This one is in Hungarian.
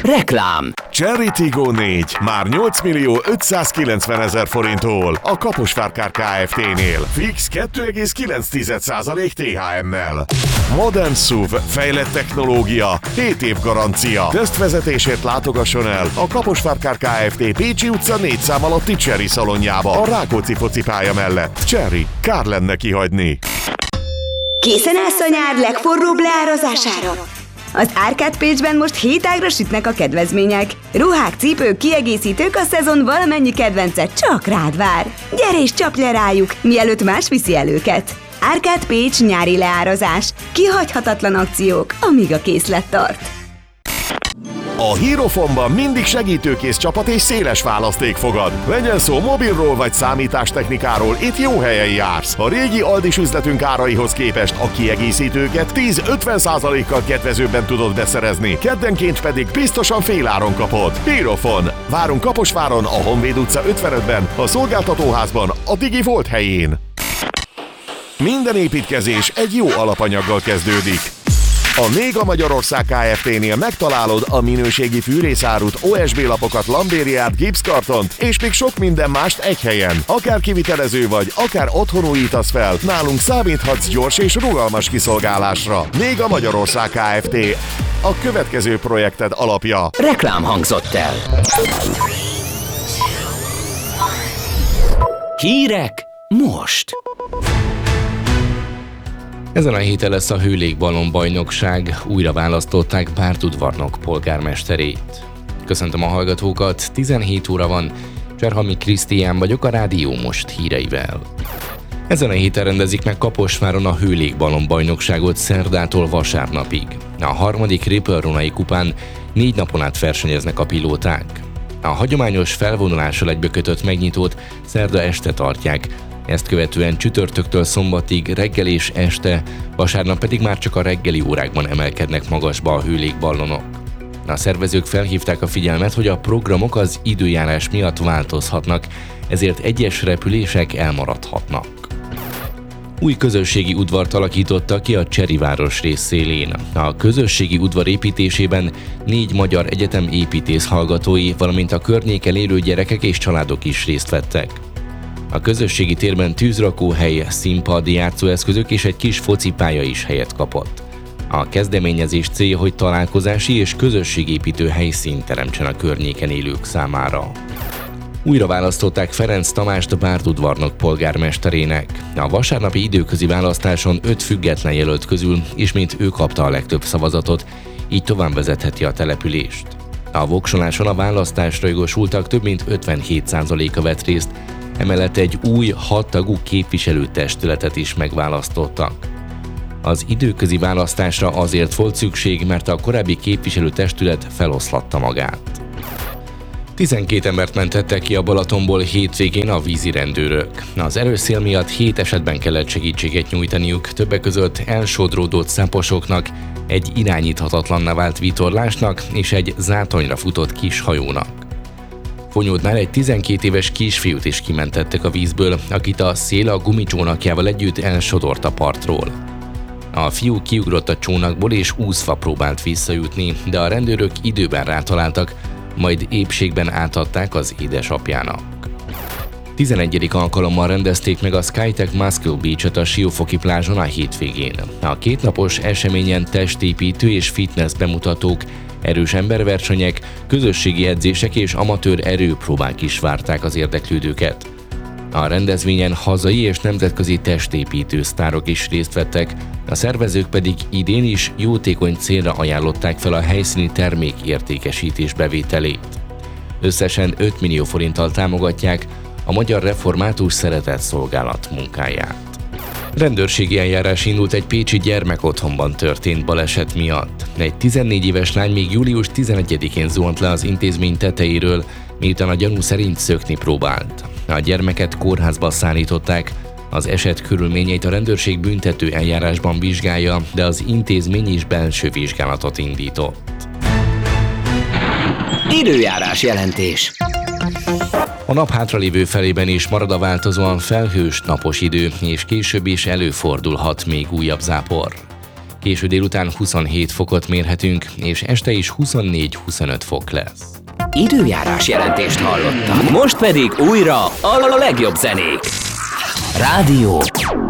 Reklám. Cherry Tiggo 4 már 8.590.000 forinttól a Kaposvár Kft-nél. Fix 2,9% THM-mel. Modern SUV, fejlett technológia, 7 év garancia. Tesztvezetésért látogasson el a Kaposvár Kft. Pécsi utca 4 szám alatti Cherry szalonjába, a Rákóczi focipálya mellett. Cherry, kár lenne kihagyni. Készen állsz a nyár legforróbb leárazására? Az Árkád Pécsben most 7 ágra sütnek a kedvezmények. Ruhák, cipők, kiegészítők, a szezon valamennyi kedvence csak rád vár. Gyere és csapj le rájuk, mielőtt más viszi el őket. Árkád Pécs nyári leárazás. Kihagyhatatlan akciók, amíg a készlet tart. A Hierophonban mindig segítőkész csapat és széles választék fogad. Legyen szó mobilról vagy számítástechnikáról, itt jó helyen jársz. A régi Aldis üzletünk áraihoz képest a kiegészítőket 10-50%-kal kedvezőbben tudod beszerezni, keddenként pedig biztosan féláron kapod. Hierophon. Várunk Kaposváron, a Honvéd utca 55-ben, a szolgáltatóházban, a Digi Volt helyén. Minden építkezés egy jó alapanyaggal kezdődik. A Méga Magyarország Kft-nél megtalálod a minőségi fűrészárut, OSB lapokat, lambériát, gipszkartont és még sok minden mást egy helyen. Akár kivitelező vagy, akár otthon újítasz fel, nálunk számíthatsz gyors és rugalmas kiszolgálásra. Méga Magyarország Kft. A következő projekted alapja. Reklám hangzott el. Hírek most. Ezen a héten lesz a hőlégballon bajnokság, újra választották Bárd udvarnok polgármesterét. Köszöntöm a hallgatókat, 17 óra van, Cserhalmi Krisztián vagyok a Rádió Most híreivel. Ezen a héten rendezik meg Kaposváron a hőlégballon bajnokságot szerdától vasárnapig. A harmadik Ripple-Ronai kupán 4 napon át versenyeznek a pilóták. A hagyományos felvonulással egybekötött megnyitót szerda este tartják, ezt követően csütörtöktől szombatig reggel és este, vasárnap pedig már csak a reggeli órákban emelkednek magasba a hőlégballonok. A szervezők felhívták a figyelmet, hogy a programok az időjárás miatt változhatnak, ezért egyes repülések elmaradhatnak. Új közösségi udvart alakítottak ki a Cseri városrész szélén. A közösségi udvar építésében 4 magyar egyetem építész hallgatói, valamint a környéken élő gyerekek és családok is részt vettek. A közösségi térben tűzrakóhely, színpad, játszóeszközök és egy kis focipálya is helyet kapott. A kezdeményezés célja, hogy találkozási és közösségépítő helyszínt teremtsen a környéken élők számára. Újra választották Ferenc Tamást Bárd udvarnok polgármesterének. A vasárnapi időközi választáson 5 független jelölt közül ismét ő kapta a legtöbb szavazatot, így tovább vezetheti a települést. A voksoláson a választásra jogosultak több mint 57%-a vett részt, emellett egy új 6 tagú képviselőtestületet is megválasztottak. Az időközi választásra azért volt szükség, mert a korábbi képviselőtestület feloszlatta magát. 12 embert mentettek ki a Balatonból hétvégén a vízi rendőrök. Az erős szél miatt 7 esetben kellett segítséget nyújtaniuk, többek között elsodródott száposoknak, egy irányíthatatlanná vált vitorlásnak és egy zátonyra futott kis hajónak. Fonyódnál egy 12 éves kisfiút is kimentettek a vízből, akit a szél a gumicsónakjával együtt elsodort a partról. A fiú kiugrott a csónakból és úszva próbált visszajutni, de a rendőrök időben rátaláltak, majd épségben átadták az édesapjának. 11. alkalommal rendezték meg a Skytech Muscle Beach-et a Siófoki plázson a hétvégén. A 2 napos eseményen testépítő és fitness bemutatók, erős emberversenyek, közösségi edzések és amatőr erőpróbák is várták az érdeklődőket. A rendezvényen hazai és nemzetközi testépítő sztárok is részt vettek, a szervezők pedig idén is jótékony célra ajánlották fel a helyszíni termék értékesítés bevételét. Összesen 5 millió forinttal támogatják a Magyar Református Szeretetszolgálat munkáját. Rendőrségi eljárás indult egy pécsi gyermekotthonban történt baleset miatt. Egy 14 éves lány még július 11-én zuhant le az intézmény tetejéről, miután a gyanú szerint szökni próbált. A gyermeket kórházba szállították, az eset körülményeit a rendőrség büntető eljárásban vizsgálja, de az intézmény is belső vizsgálatot indított. Időjárás jelentés. A nap hátralévő felében is marad a változóan felhős napos idő, és később is előfordulhat még újabb zápor. Késő délután 27 fokot mérhetünk, és este is 24-25 fok lesz. Időjárás jelentést hallottak. Most pedig újra a legjobb zenék. Rádió